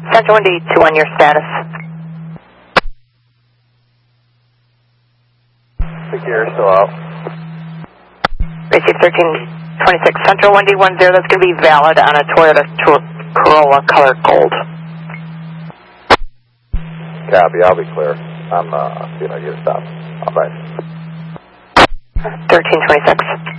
Central 1D21, your status. Secure, still out. Receive 1326, Central 1D10, that's going to be valid on a Toyota Corolla color gold. Copy, I'll be clear. I'm seeing if I get a stop. All right. 1326.